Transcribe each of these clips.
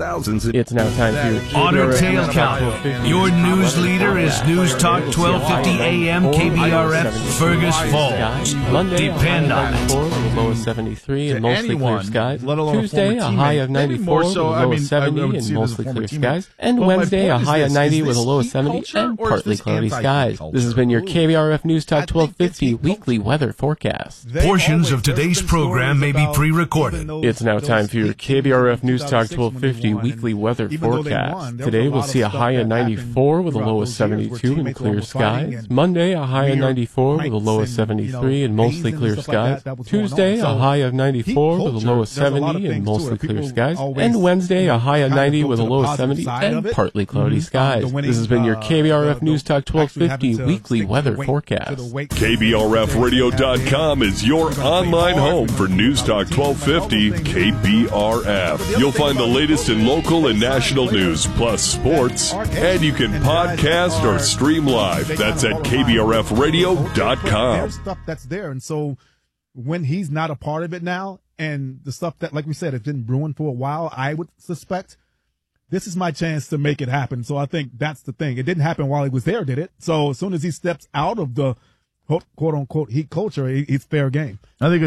thousands. It's now time for your Otter Tail Cow. Your news leader is News Talk 1250 AM KBRF, Fergus Falls. Monday, Depend on it. with a low of 73 and mostly clear skies. Let alone Tuesday, a high of 94 with a low of 70 and mostly clear skies. And Wednesday, a high of 90 with a low of 70 and partly cloudy skies. This has been your KBRF News Talk 1250 weekly weather forecast. Portions of today's program may be pre-recorded. It's now time for your KBRF News Talk 1250 weekly weather forecast. Today we'll see a high of 94 with a low of 72 and clear skies. Monday, a high of 94 with a low of 73 and mostly clear skies. Tuesday, a high of 94 with a low of 70 and mostly clear skies. And Wednesday, a high of 90 with a low of 70 and partly cloudy skies. This has been your KBRF News Talk 1250 weekly weather forecast. KBRFradio.com is your online home for News Talk 1250 KBRF. You'll find the latest in local and national news, plus sports, and you can podcast or stream live. That's at KBRFradio.com. Stuff that's there, and so when he's not a part of it now, and the stuff that, like we said, has been brewing for a while, I would suspect this is my chance to make it happen. So I think that's the thing. It didn't happen while he was there, did it? So as soon as he steps out of the quote unquote heat culture, it's fair game. I think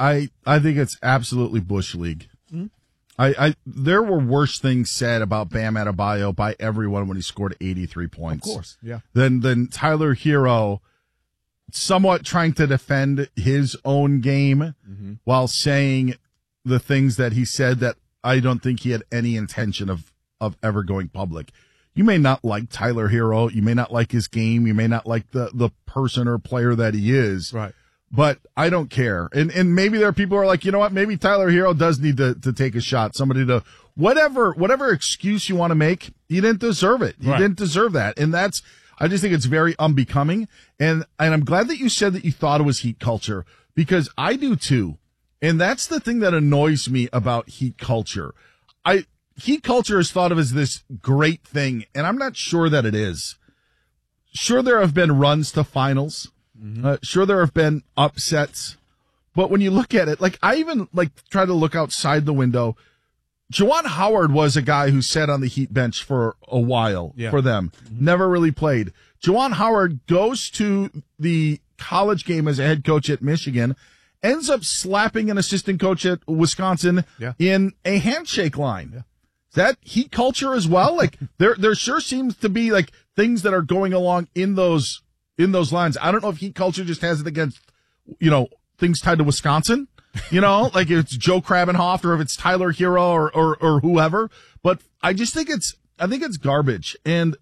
it's absolutely Bush League. Mm-hmm. There were worse things said about Bam Adebayo by everyone when he scored 83 points. Of course, yeah. Than Tyler Hero somewhat trying to defend his own game while saying the things that he said that I don't think he had any intention of ever going public. You may not like Tyler Hero. You may not like his game. You may not like the person or player that he is. Right. But I don't care. And maybe there are people who are like, you know what? Maybe Tyler Hero does need to take a shot. Somebody to whatever excuse you want to make. You didn't deserve it. You didn't deserve that. And I just think it's very unbecoming. And I'm glad that you said that you thought it was heat culture, because I do too. And that's the thing that annoys me about heat culture. Heat culture is thought of as this great thing, and I'm not sure that it is. Sure, there have been runs to finals. Sure, there have been upsets. But when you look at it, like, I even try to look outside the window. Juwan Howard was a guy who sat on the Heat bench for a while for them. Never really played. Juwan Howard goes to the college game as a head coach at Michigan, ends up slapping an assistant coach at Wisconsin in a handshake line. Yeah. Is that heat culture as well? Like, there sure seems to be things that are going along in those lines. I don't know if heat culture just has it against, things tied to Wisconsin, like if it's Joe Krabenhoff or if it's Tyler Hero or whoever. But I just think it's garbage. And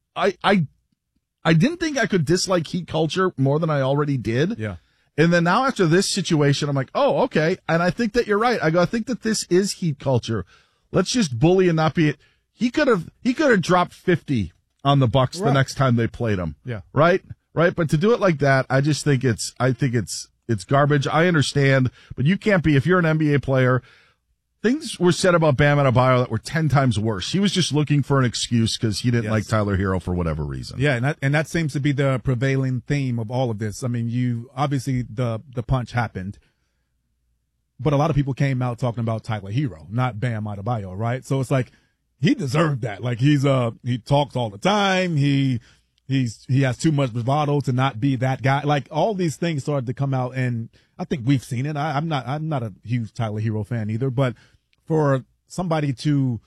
I didn't think I could dislike heat culture more than I already did. Yeah. And then now after this situation, I'm like, oh, okay. And I think that you're right. I think that this is heat culture. Let's just bully and not be it. He could have dropped 50 on the Bucks the next time they played him. Yeah. Right? But to do it like that, I just think it's garbage. I understand, but you can't be, if you're an NBA player, things were said about Bam Adebayo that were 10 times worse. He was just looking for an excuse because he didn't like Tyler Hero for whatever reason. Yeah, and that seems to be the prevailing theme of all of this. I mean, obviously the punch happened, but a lot of people came out talking about Tyler Hero, not Bam Adebayo, right? So it's like he deserved that. Like he talks all the time. He has too much bravado to not be that guy. Like all these things started to come out, and I think we've seen it. I'm not a huge Tyler Hero fan either, but for somebody to,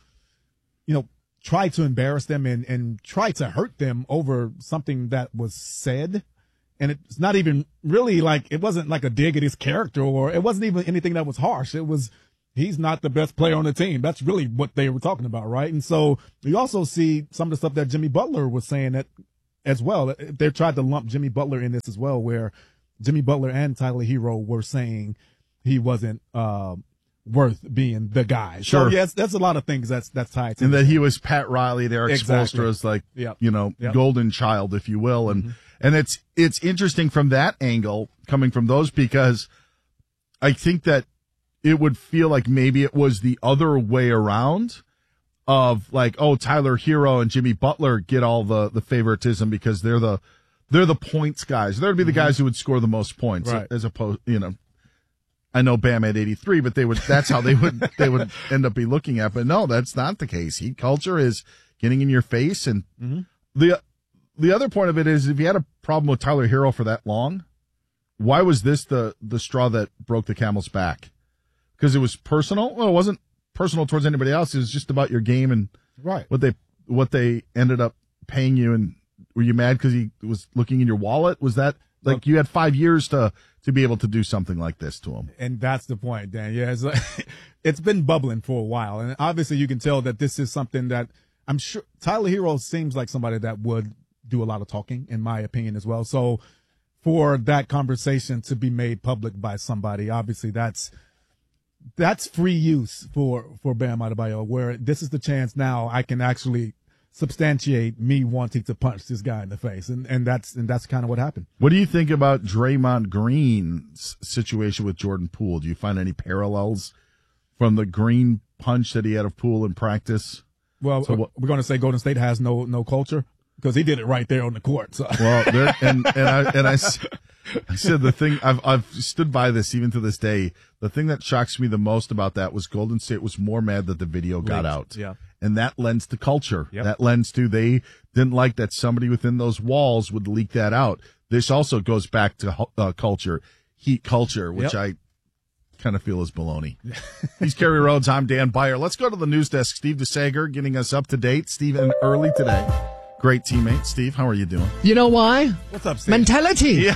try to embarrass them and try to hurt them over something that was said, and it's not even really it wasn't like a dig at his character, or it wasn't even anything that was harsh. It was, he's not the best player on the team. That's really what they were talking about, right? And so you also see some of the stuff that Jimmy Butler was saying that as well. They tried to lump Jimmy Butler in this as well, where Jimmy Butler and Tyler Hero were saying he wasn't worth being the guy. Sure. So yes, that's a lot of things that's tied to. And that he was Pat Riley, Eric Spoelstra's golden child, if you will. And and it's interesting from that angle, coming from those, because I think that it would feel like maybe it was the other way around. Of Tyler Hero and Jimmy Butler get all the favoritism because they're the points guys. They'd be the guys who would score the most points, as opposed, I know Bam had 83, but that's how they would end up be looking at. But no, that's not the case. Heat culture is getting in your face. And the other point of it is, if you had a problem with Tyler Hero for that long, why was this the straw that broke the camel's back? Because it was personal? Well, it wasn't personal towards anybody else. It was just about your game and what they ended up paying you. And were you mad because he was looking in your wallet? Was that like you had 5 years to be able to do something like this to him? And that's the point, Dan. Yeah, it's been bubbling for a while. And obviously you can tell that this is something that I'm sure Tyler Hero seems like somebody that would do a lot of talking, in my opinion, as well. So for that conversation to be made public by somebody, obviously that's free use for Bam Adebayo, where this is the chance now I can actually substantiate me wanting to punch this guy in the face. And that's kind of what happened. What do you think about Draymond Green's situation with Jordan Poole? Do you find any parallels from the Green punch that he had of Poole in practice? Well, we're going to say Golden State has no culture because he did it right there on the court. So. Well, I said the thing I've stood by this even to this day. The thing that shocks me the most about that was Golden State was more mad that the video got out. Yeah. And that lends to culture. Yep. That lends to they didn't like that somebody within those walls would leak that out. This also goes back to culture, Heat culture, which I kind of feel is baloney. He's Kerry Rhodes. I'm Dan Beyer. Let's go to the news desk. Steve DeSager getting us up to date. Steve in early today. Great teammate. Steve, how are you doing? You know why? What's up, Steve? Mentality. Yeah.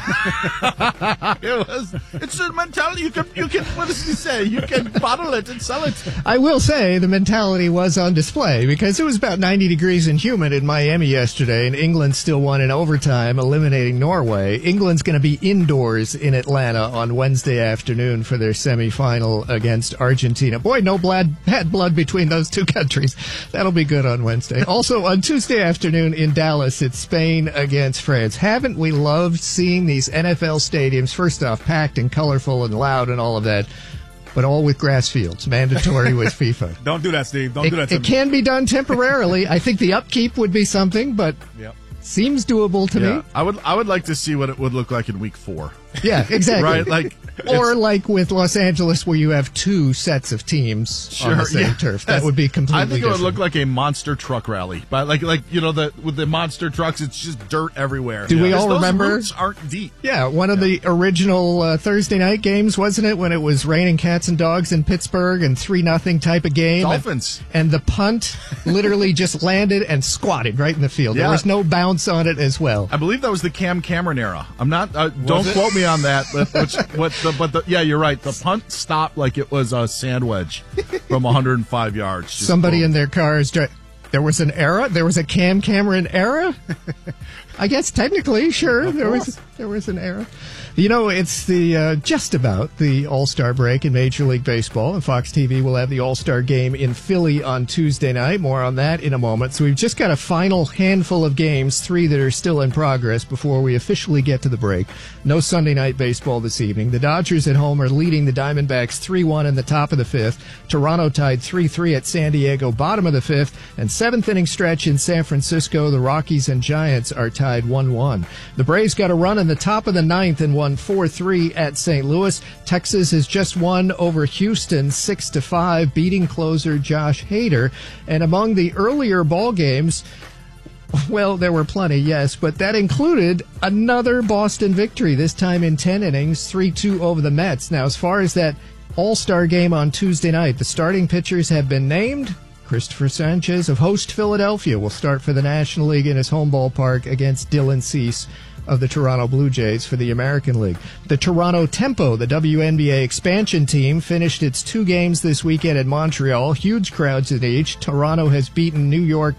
It's a mentality. You can, what does he say? You can bottle it and sell it. I will say the mentality was on display because it was about 90 degrees and humid in Miami yesterday, and England still won in overtime, eliminating Norway. England's going to be indoors in Atlanta on Wednesday afternoon for their semifinal against Argentina. Boy, no bad blood between those two countries. That'll be good on Wednesday. Also, on Tuesday afternoon, in Dallas, it's Spain against France. Haven't we loved seeing these NFL stadiums, first off, packed and colorful and loud and all of that, but all with grass fields, mandatory with FIFA. Don't do that, Steve. Don't do that to me. It can be done temporarily. I think the upkeep would be something, but seems doable to me. I would like to see what it would look like in week 4. Yeah, exactly. Right? Like, or like with Los Angeles, where you have 2 sets of teams on the same turf. That would be completely I think different. it would look like a monster truck rally. But like with the monster trucks, it's just dirt everywhere. Do we all remember? Those roots aren't deep. Yeah, one of the original Thursday night games, wasn't it, when it was raining cats and dogs in Pittsburgh and 3-0 type of game? Dolphins. And the punt literally just landed and squatted right in the field. Yeah. There was no bounce on it as well. I believe that was the Cam Cameron era. I'm not. Don't quote me on that. Yeah, you're right. The punt stopped like it was a sand wedge from 105 yards. Somebody in their cars. There was an era. There was a Cam Cameron era. I guess technically, sure, there was an era. You know, it's the just about the All-Star break in Major League Baseball, and Fox TV will have the All-Star game in Philly on Tuesday night. More on that in a moment. So we've just got a final handful of games, 3 that are still in progress before we officially get to the break. No Sunday night baseball this evening. The Dodgers at home are leading the Diamondbacks 3-1 in the top of the 5th. Toronto tied 3-3 at San Diego, bottom of the 5th. And 7th inning stretch in San Francisco, the Rockies and Giants are tied 1-1. The Braves got a run in the top of the 9th and won 4-3 at St. Louis. Texas has just won over Houston 6-5, beating closer Josh Hader. And among the earlier ball games, well, there were plenty, yes, but that included another Boston victory, this time in 10 innings, 3-2 over the Mets. Now, as far as that All-Star game on Tuesday night, the starting pitchers have been named. Christopher Sanchez of host Philadelphia will start for the National League in his home ballpark against Dylan Cease of the Toronto Blue Jays for the American League. The Toronto Tempo, the WNBA expansion team, finished its 2 games this weekend in Montreal. Huge crowds in each. Toronto has beaten New York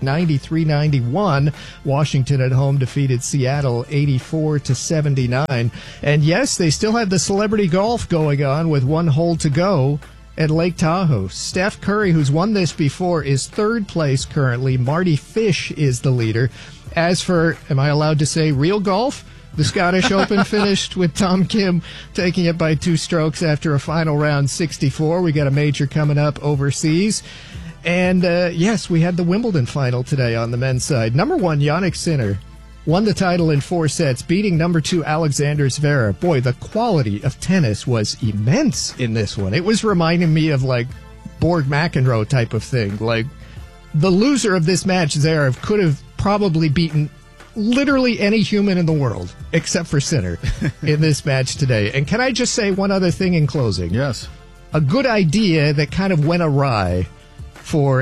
93-91. Washington at home defeated Seattle 84-79. And yes, they still have the celebrity golf going on with 1 hole to go at Lake Tahoe. Steph Curry, who's won this before, is 3rd place currently. Marty Fish is the leader. As for, am I allowed to say real golf? The Scottish Open finished with Tom Kim taking it by 2 strokes after a final round 64. We got a major coming up overseas. And yes, we had the Wimbledon final today on the men's side. Number 1, Jannik Sinner, won the title in 4 sets, beating number 2 Alexander Zverev. Boy, the quality of tennis was immense in this one. It was reminding me of like Borg McEnroe type of thing. Like the loser of this match, Zverev, could have probably beaten literally any human in the world except for Sinner in this match today. And can I just say one other thing in closing? Yes. A good idea that kind of went awry for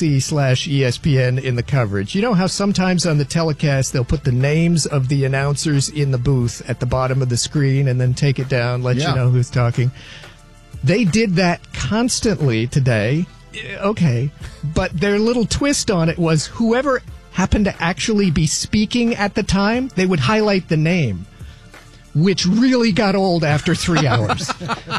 ABC/ESPN in the coverage. You know how sometimes on the telecast they'll put the names of the announcers in the booth at the bottom of the screen and then take it down, let you know who's talking? They did that constantly today. Okay. But their little twist on it was whoever happened to actually be speaking at the time, they would highlight the name, which really got old after 3 hours.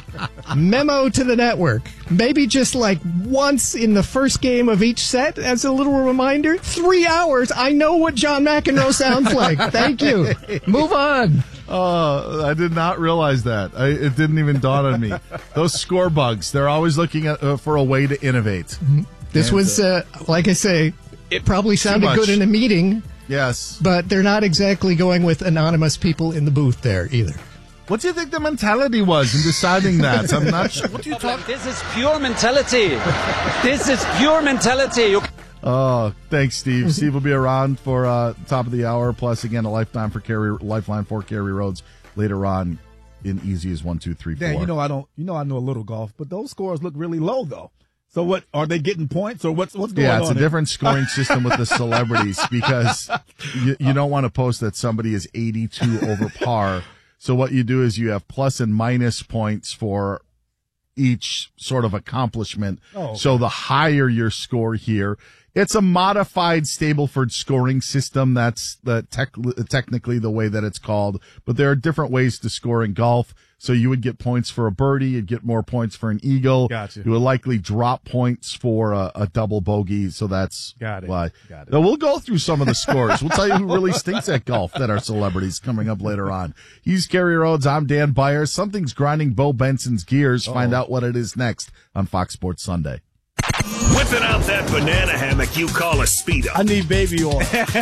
Memo to the network. Maybe just like once in the first game of each set as a little reminder. 3 hours. I know what John McEnroe sounds like. Thank you. Move on. Oh, I did not realize that. It didn't even dawn on me. Those score bugs, they're always looking at, for a way to innovate. This was, like I say, it probably sounded good in a meeting. Yes. But they're not exactly going with anonymous people in the booth there either. What do you think the mentality was in deciding that? I'm not sure. What do you talk? This is pure mentality. This is pure mentality. Oh, thanks, Steve. Steve will be around for top of the hour. Plus, again, a lifeline for Cary Rhodes later on in easy as 1, 2, 3, 4. Dan, I know a little golf, but those scores look really low though. So what are they getting points or what's going on? Yeah, it's a different scoring system with the celebrities because you don't want to post that somebody is 82 over par. So what you do is you have plus and minus points for each sort of accomplishment. Oh, okay. So the higher your score here, it's a modified Stableford scoring system. That's technically the way that it's called. But there are different ways to score in golf. So you would get points for a birdie. You'd get more points for an eagle. Gotcha. You would likely drop points for a double bogey. So that's why. Got it. Now, we'll go through some of the scores. We'll tell you who really stinks at golf that are celebrities coming up later on. He's Cary Rhodes. I'm Dan Byers. Something's grinding Bo Benson's gears. Find out what it is next on Fox Sports Sunday. Whipping out that banana hammock you call a Speedo. I need baby oil.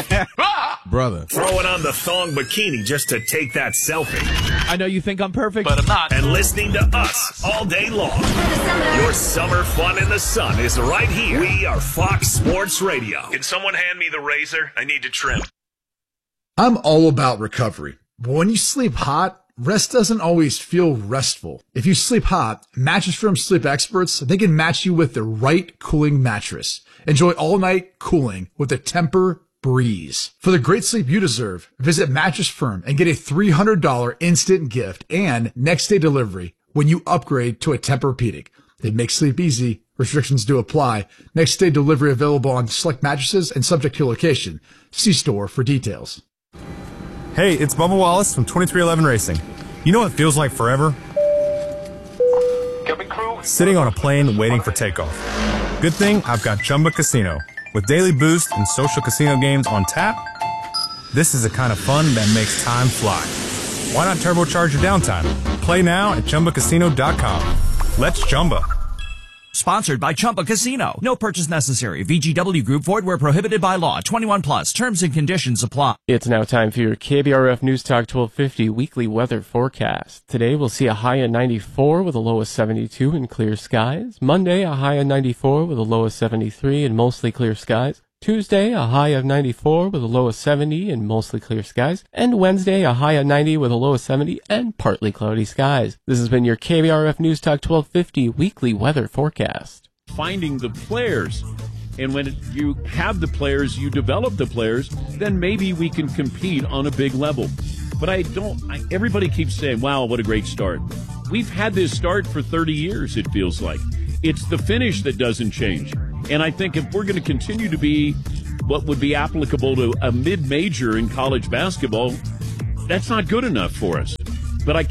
Brother. Throwing on the thong bikini just to take that selfie. I know you think I'm perfect, but I'm not. And listening to us all day long. Your summer fun in the sun is right here. We are Fox Sports Radio. Can someone hand me the razor? I need to trim. I'm all about recovery. But when you sleep hot, rest doesn't always feel restful. If you sleep hot, Mattress Firm sleep experts, they can match you with the right cooling mattress. Enjoy all-night cooling with the Tempur Breeze. For the great sleep you deserve, visit Mattress Firm and get a $300 instant gift and next-day delivery when you upgrade to a Tempur-Pedic. They make sleep easy. Restrictions do apply. Next-day delivery available on select mattresses and subject to location. See store for details. Hey, it's Bubba Wallace from 2311 Racing. You know what feels like forever? Sitting on a plane waiting for takeoff. Good thing I've got Chumba Casino. With daily boost and social casino games on tap, this is the kind of fun that makes time fly. Why not turbocharge your downtime? Play now at ChumbaCasino.com. Let's Chumba. Sponsored by Chumba Casino. No purchase necessary. VGW Group. Void where prohibited by law. 21 plus. Terms and conditions apply. It's now time for your KBRF News Talk 1250 weekly weather forecast. Today we'll see a high of 94 with a low of 72 and clear skies. Monday a high of 94 with a low of 73 and mostly clear skies. Tuesday, a high of 94 with a low of 70 and mostly clear skies. And Wednesday, a high of 90 with a low of 70 and partly cloudy skies. This has been your KBRF News Talk 1250 weekly weather forecast. Finding the players. And when you have the players, you develop the players, then maybe we can compete on a big level. But everybody keeps saying, wow, what a great start. We've had this start for 30 years, it feels like. It's the finish that doesn't change. And I think if we're going to continue to be what would be applicable to a mid-major in college basketball, that's not good enough for us. But with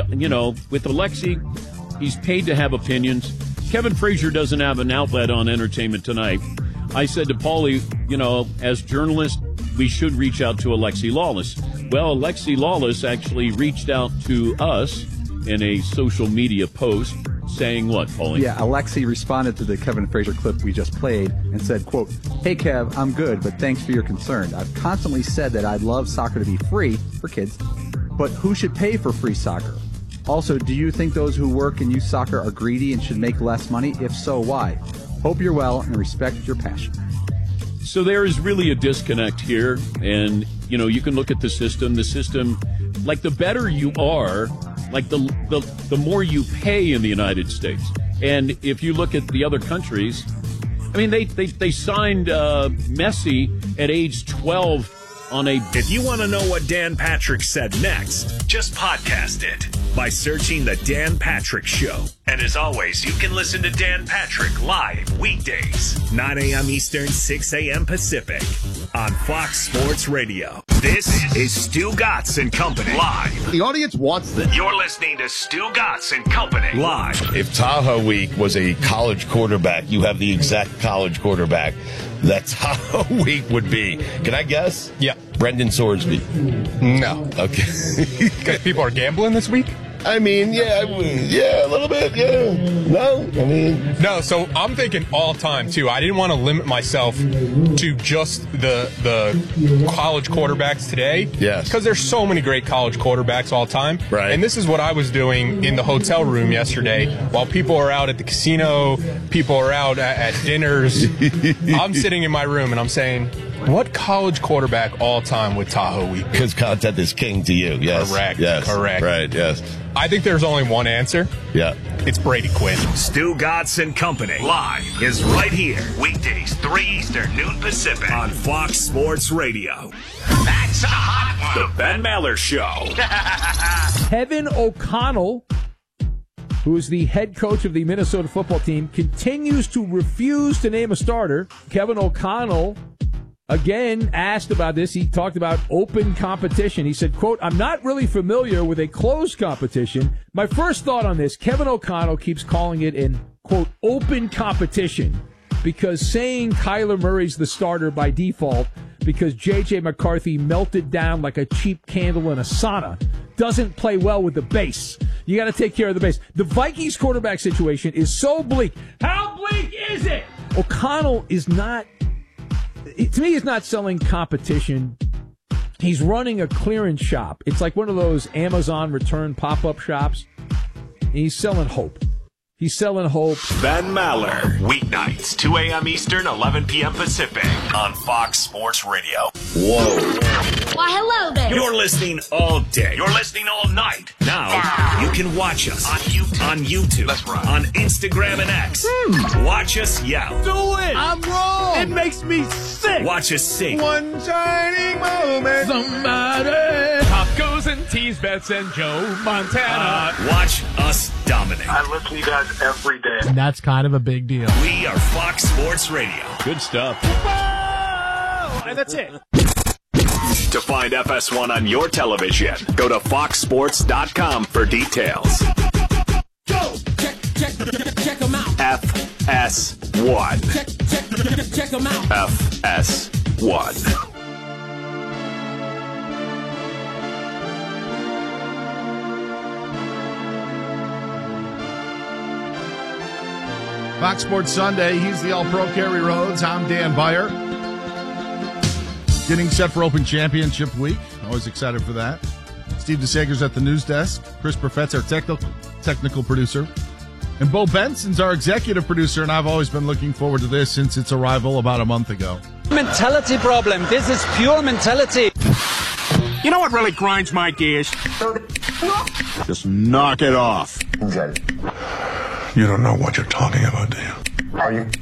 Alexi, he's paid to have opinions. Kevin Frazier doesn't have an outlet on Entertainment Tonight. I said to Paulie, as journalists, we should reach out to Alexi Lawless. Well, Alexi Lawless actually reached out to us in a social media post saying what, Paulie? Yeah, Alexi responded to the Kevin Frazier clip we just played and said, quote, "Hey, Kev, I'm good, but thanks for your concern. I've constantly said that I'd love soccer to be free for kids, but who should pay for free soccer? Also, do you think those who work and use soccer are greedy and should make less money? If so, why? Hope you're well and respect your passion." So there is really a disconnect here, and you can look at the system. The system, like the better you are, like the more you pay in the United States. And if you look at the other countries, I mean, they signed Messi at age 12 on a. If you want to know what Dan Patrick said next, just podcast it by searching The Dan Patrick Show. And as always, you can listen to Dan Patrick live weekdays, 9 a.m. Eastern, 6 a.m. Pacific on Fox Sports Radio. This is Stu Gatz and Company live. The audience wants this. You're listening to Stu Gatz and Company live. If Tahoe Week was a college quarterback, you have the exact college quarterback that Tahoe Week would be. Can I guess? Yeah. Brendan Sorsby. No. Okay. Because people are gambling this week? I mean, yeah, a little bit, yeah. No, I mean. No, so I'm thinking all time, too. I didn't want to limit myself to just the college quarterbacks today. Yes. Because there's so many great college quarterbacks all time. Right. And this is what I was doing in the hotel room yesterday. While people are out at the casino, people are out at dinners, I'm sitting in my room and I'm saying, what college quarterback all time with Tahoe Week? Because content is king to you, yes. Correct. Yes. Correct. Right, yes. I think there's only one answer. Yeah. It's Brady Quinn. Stu Gatz and Company live is right here. Weekdays, 3 Eastern, noon Pacific on Fox Sports Radio. That's a hot one. The Ben Maller Show. Kevin O'Connell, who is the head coach of the Minnesota football team, continues to refuse to name a starter. Kevin O'Connell, again, asked about this. He talked about open competition. He said, quote, "I'm not really familiar with a closed competition. My first thought on this, Kevin O'Connell keeps calling it an, quote, open competition because saying Kyler Murray's the starter by default because J.J. McCarthy melted down like a cheap candle in a sauna doesn't play well with the base. You got to take care of the base. The Vikings quarterback situation is so bleak. How bleak is it? O'Connell is not... To me, he's not selling competition. He's running a clearance shop. It's like one of those Amazon return pop-up shops. And he's selling hope. He's selling hope. Ben Maller, weeknights, 2 a.m. Eastern, 11 p.m. Pacific on Fox Sports Radio. Whoa. Why, hello there. You're listening all day. You're listening all night. Now, you can watch us on YouTube. That's right. On Instagram and X. Watch us yell. Do it. I'm wrong. It makes me sick. Watch us sing. One shining moment. Somebody. Tacos and teas, bets and Joe Montana. Watch us dominate. I listen to you guys every day. And that's kind of a big deal. We are Fox Sports Radio. Good stuff. And that's it. To find FS1 on your television, go to foxsports.com for details. Go! Check them out. FS1. Check them out. FS1. Fox Sports Sunday. He's the All-Pro Kerry Rhodes. I'm Dan Beyer. Getting set for Open Championship Week. Always excited for that. Steve DeSager's at the news desk. Chris Perfett's our technical producer. And Bo Benson's our executive producer, and I've always been looking forward to this since its arrival about a month ago. Mentality problem. This is pure mentality. You know what really grinds my gears? Just knock it off. You don't know what you're talking about, do you? Are you?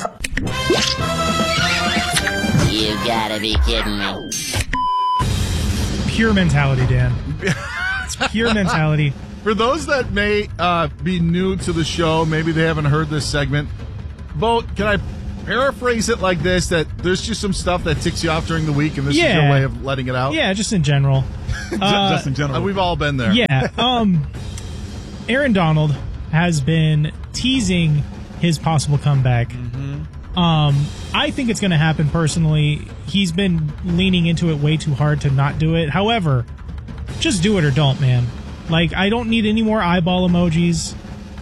You gotta be kidding me. Pure mentality, Dan. It's pure mentality. For those that may be new to the show, maybe they haven't heard this segment, Bo, can I paraphrase it like this, that there's just some stuff that ticks you off during the week, and this is your way of letting it out? Yeah, just in general. Just in general. We've all been there. Yeah. Aaron Donald has been teasing his possible comeback. I think it's going to happen personally. He's been leaning into it way too hard to not do it. However, just do it or don't, man. Like, I don't need any more eyeball emojis.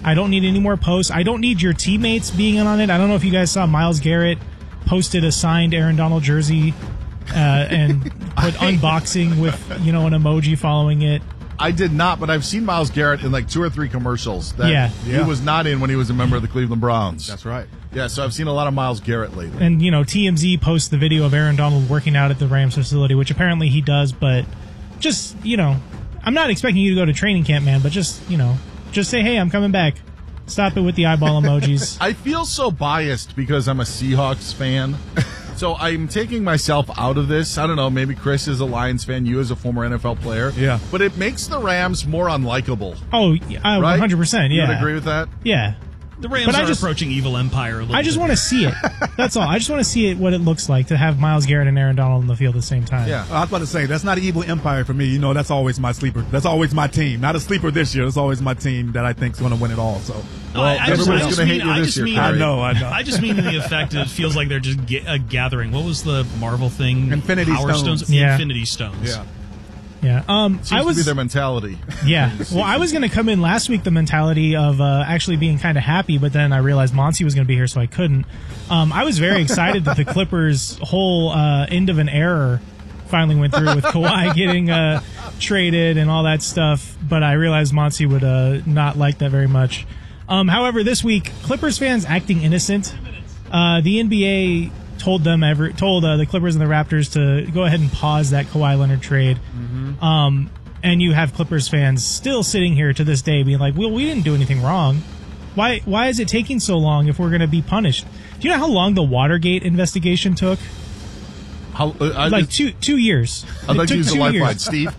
I don't need any more posts. I don't need your teammates being in on it. I don't know if you guys saw Myles Garrett posted a signed Aaron Donald jersey and put unboxing with, an emoji following it. I did not, but I've seen Myles Garrett in like 2 or 3 commercials that he was not in when he was a member of the Cleveland Browns. That's right. Yeah, so I've seen a lot of Myles Garrett lately. And, TMZ posts the video of Aaron Donald working out at the Rams facility, which apparently he does, but just, I'm not expecting you to go to training camp, man, but just say, hey, I'm coming back. Stop it with the eyeball emojis. I feel so biased because I'm a Seahawks fan. So I'm taking myself out of this. I don't know, maybe Chris is a Lions fan, you as a former NFL player. Yeah. But it makes the Rams more unlikable. Oh, right? 100%, yeah. You would agree with that? Yeah. The Rams are approaching evil empire a little bit. I just want to see it. That's all. I just want to see what it looks like to have Myles Garrett and Aaron Donald on the field at the same time. Yeah, I was about to say, that's not an evil empire for me. That's always my sleeper. That's always my team. Not a sleeper this year. That's always my team that I think is going to win it all. So, everybody's going to hate you this year. I know. I just mean in the effect it feels like they're just gathering. What was the Marvel thing? Infinity Power Stones. Yeah. Infinity Stones. Yeah. Yeah, seems to be their mentality. Yeah, well, I was going to come in last week the mentality of actually being kind of happy, but then I realized Monty was going to be here, so I couldn't. I was very excited that the Clippers' whole end of an era finally went through with Kawhi getting traded and all that stuff, but I realized Monty would not like that very much. However, this week, Clippers fans acting innocent. The NBA told the Clippers and the Raptors to go ahead and pause that Kawhi Leonard trade. Mm-hmm. And you have Clippers fans still sitting here to this day being like, well, we didn't do anything wrong. Why is it taking so long if we're going to be punished? Do you know how long the Watergate investigation took? Like 2 years. I'd like to use the lifeline, Steve.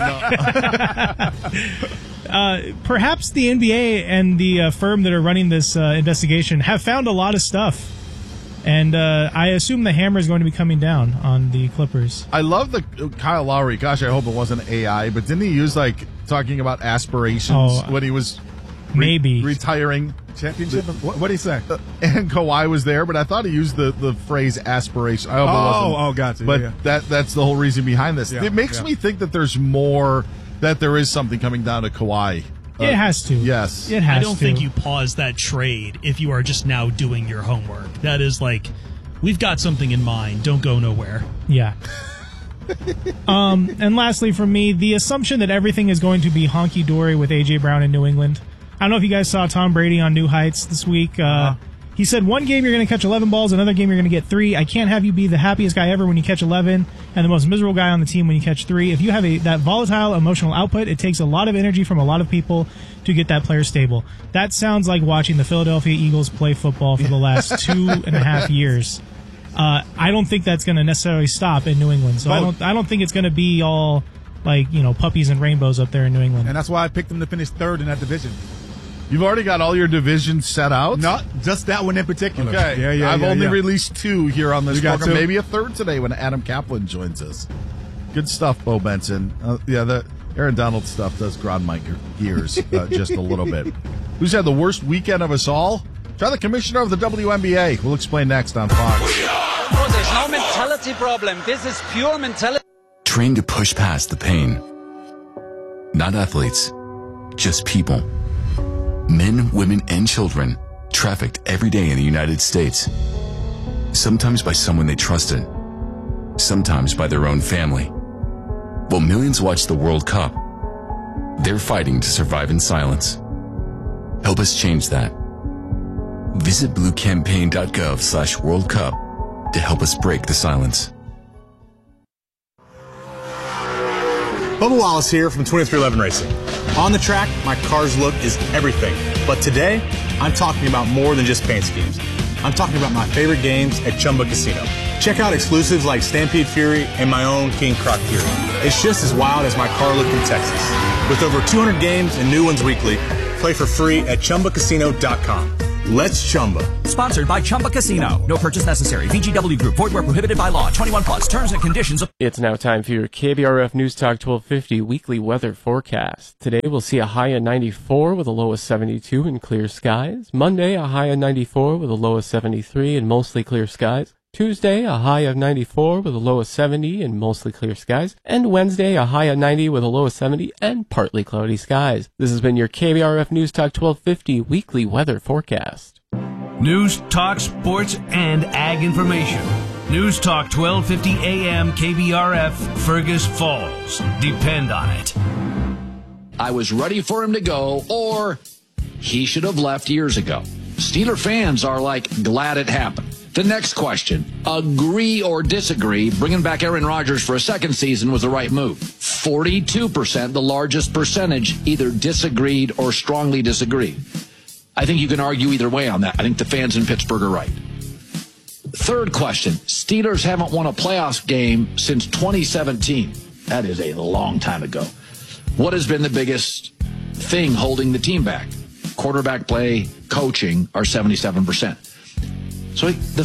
Perhaps the NBA and the firm that are running this investigation have found a lot of stuff. And I assume the hammer is going to be coming down on the Clippers. I love the Kyle Lowry. Gosh, I hope it wasn't AI. But didn't he use talking about aspirations when he was retiring? Championship? What did he say? And Kawhi was there, but I thought he used the phrase aspiration. I hope it wasn't. Oh, gotcha. But that's the whole reason behind this. Yeah, it makes me think that there's more, that there is something coming down to Kawhi. It has to. Yes. It has I don't think you pause that trade if you are just now doing your homework. That is we've got something in mind. Don't go nowhere. Yeah. And lastly from me, the assumption that everything is going to be honky-dory with A.J. Brown in New England. I don't know if you guys saw Tom Brady on New Heights this week. He said one game you're going to catch 11 balls, another game you're going to get 3. I can't have you be the happiest guy ever when you catch 11 and the most miserable guy on the team when you catch 3. If you have that volatile emotional output, it takes a lot of energy from a lot of people to get that player stable. That sounds like watching the Philadelphia Eagles play football for the last 2.5 years. I don't think that's going to necessarily stop in New England. So I don't think it's going to be all puppies and rainbows up there in New England. And that's why I picked them to finish 3rd in that division. You've already got all your divisions set out? Not just that one in particular. Okay. Yeah, I've only released 2 here on this program. 2? Maybe a 3rd today when Adam Kaplan joins us. Good stuff, Bo Benson. The Aaron Donald stuff does grind my gears just a little bit. Who's had the worst weekend of us all? Try the commissioner of the WNBA. We'll explain next on Fox. Oh, there's no mentality problem. This is pure mentality. Trained to push past the pain. Not athletes, just people. Men, women, and children trafficked every day in the United States. Sometimes by someone they trusted. Sometimes by their own family. While millions watch the World Cup, they're fighting to survive in silence. Help us change that. Visit bluecampaign.gov/World Cup to help us break the silence. Bubba Wallace here from 2311 Racing. On the track, my car's look is everything. But today, I'm talking about more than just paint schemes. I'm talking about my favorite games at Chumba Casino. Check out exclusives like Stampede Fury and my own King Croc Fury. It's just as wild as my car look in Texas. With over 200 games and new ones weekly, play for free at ChumbaCasino.com. Let's Chumba. Sponsored by Chumba Casino. No purchase necessary. VGW Group. Void where prohibited by law. 21 plus. Terms and conditions. It's now time for your KBRF News Talk 1250 weekly weather forecast. Today we'll see a high of 94 with a low of 72 and clear skies. Monday a high of 94 with a low of 73 and mostly clear skies. Tuesday, a high of 94 with a low of 70 and mostly clear skies. And Wednesday, a high of 90 with a low of 70 and partly cloudy skies. This has been your KBRF News Talk 1250 weekly weather forecast. News, talk, sports, and ag information. News Talk 1250 AM KBRF, Fergus Falls. Depend on it. I was ready for him to go, or he should have left years ago. Steeler fans are glad it happened. The next question, agree or disagree, bringing back Aaron Rodgers for a second season was the right move. 42%, the largest percentage, either disagreed or strongly disagreed. I think you can argue either way on that. I think the fans in Pittsburgh are right. Third question, Steelers haven't won a playoffs game since 2017. That is a long time ago. What has been the biggest thing holding the team back? Quarterback play, coaching are 77%. So the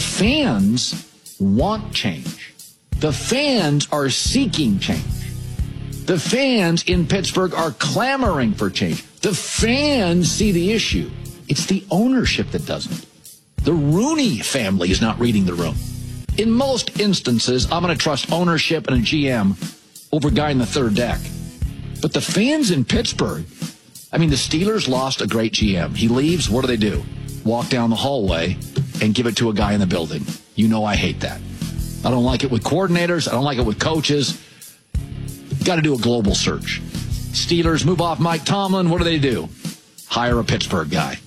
fans want change. The fans are seeking change. The fans in Pittsburgh are clamoring for change. The fans see the issue. It's the ownership that doesn't. The Rooney family is not reading the room. In most instances, I'm going to trust ownership and a GM over a guy in the third deck. But the fans in Pittsburgh, the Steelers lost a great GM. He leaves, what do? Walk down the hallway and give it to a guy in the building. You know I hate that. I don't like it with coordinators. I don't like it with coaches. Got to do a global search. Steelers move off Mike Tomlin. What do? Hire a Pittsburgh guy.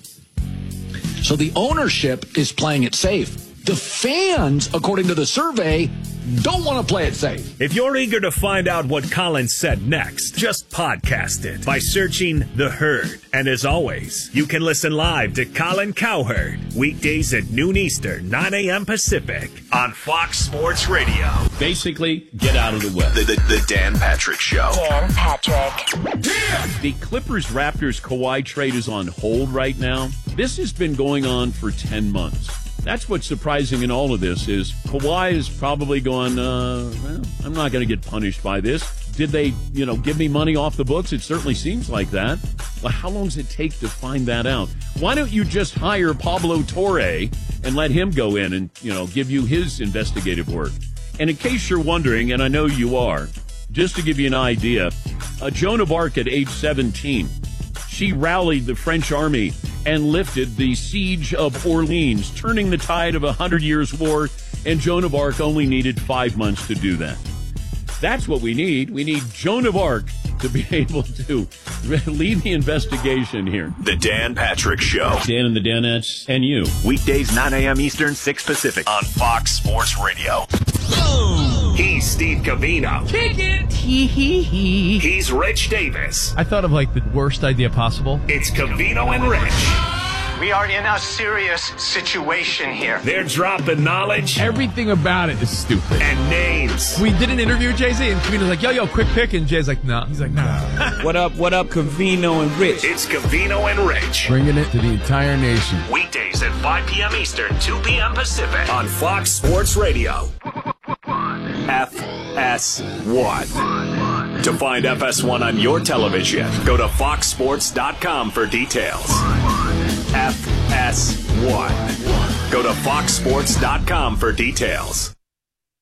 So the ownership is playing it safe. The fans, according to the survey, don't want to play it safe. If you're eager to find out what Colin said next, just podcast it by searching The Herd. And as always, you can listen live to Colin Cowherd weekdays at noon Eastern, 9 a.m. Pacific on Fox Sports Radio. Basically, get out of the way. The Dan Patrick Show. Dan Patrick. The Clippers-Raptors Kawhi trade is on hold right now. This has been going on for 10 months. That's what's surprising in all of this is Kawhi is probably going, I'm not going to get punished by this. Did they, give me money off the books? It certainly seems like that. Well, how long does it take to find that out? Why don't you just hire Pablo Torre and let him go in and, give you his investigative work? And in case you're wondering, and I know you are, just to give you an idea, Joan of Arc at age 17, she rallied the French army and lifted the siege of Orleans, turning the tide of 100 Years' War, and Joan of Arc only needed 5 months to do that. That's what we need. We need Joan of Arc to be able to lead the investigation here. The Dan Patrick Show. Dan and the Danettes and you. Weekdays 9 a.m. Eastern, 6 Pacific on Fox Sports Radio. Boom! He's Steve Covino. Kick it! He's Rich Davis. I thought of the worst idea possible. It's Covino and Rich. We are in a serious situation here. They're dropping knowledge. Everything about it is stupid. And names. We did an interview with Jay-Z, and Covino's like, yo, quick pick, and Jay's like, no. He's like, nah. What up, Covino and Rich? It's Covino and Rich. Bringing it to the entire nation. Weekdays at 5 p.m. Eastern, 2 p.m. Pacific on Fox Sports Radio. FS1. To find FS1 on your television, go to foxsports.com for details. FS1. Go to foxsports.com for details.